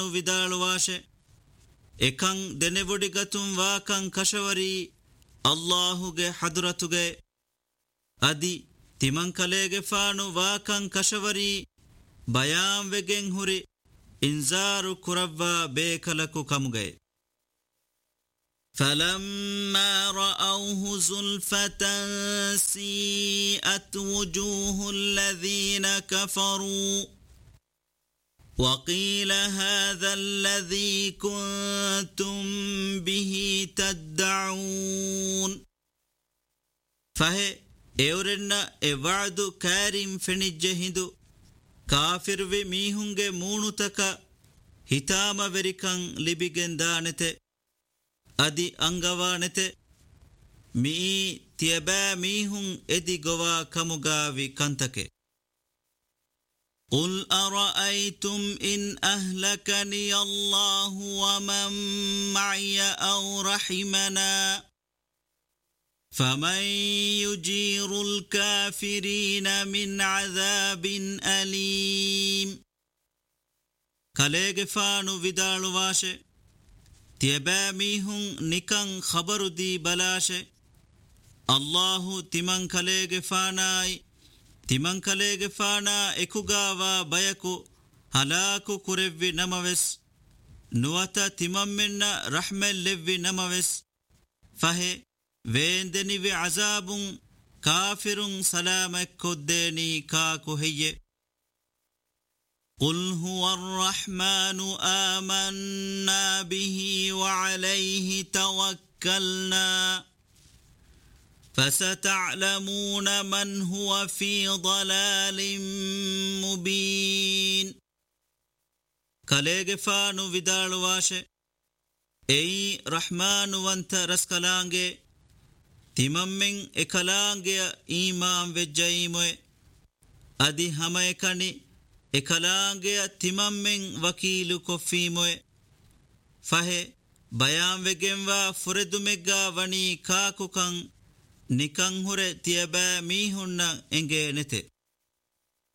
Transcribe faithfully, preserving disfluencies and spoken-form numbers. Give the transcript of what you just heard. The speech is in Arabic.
ವಿದಾಳುವಾಶೆ ಎಕಂ ದೆನೆವುಡಿಗತುಂ ವಾಕಂ ಕಶವರಿ ಅಲ್ಲಾಹುಗೆ ಹದುರತುಗೆ ಅದಿ ತಿಮಂಕಲೇಗೆ ಫಾನು ವಾಕಂ ಕಶವರಿ ಬಯಾಂ ವೆಗೆಂ ಹುರಿ ಇಂಜಾರು ಕುರವ್ವ ಬೇಕಲಕು ಕಮುಗೆ فلما رأوه زلفة سيئت وجوه الذين كفروا وقيل هذا الذي كنتم به تدعون فهي اورن اوعد كارم فنجهدو كافر وي ميهunge مونتك hitama verikan libigen danete adi angawanete mi tiaba mihun edi gowa kamugavi kantake قل أرأيتم إن أهلكني الله ومن معي أو رحمنا فمن يجير الكافرين من عذاب أليم كاليغ فانو vidal washe tiaba mihun nikan khabaru di balashe Allahu timan kalege fanai timan kalege fana ekugawa bayaku halaku kurevvi namaves nuwata timan minna rahmel levvi namaves fahe veendenivi azabun kafirun salamak koddeni kaaku heye قل هو الرحمن آمنا به وعليه توكلنا فستعلمون من هو في ضلال مبين كاليغ فانو vidal washe ei rahman wanta raskalange timammen ekalange iman vejjaimoe adi hamayekani ekalange timammen wakilu koffimoe fahe bayan vegenwa furedumegga wani kaakukan nikan hure tiaba mihunna enge nete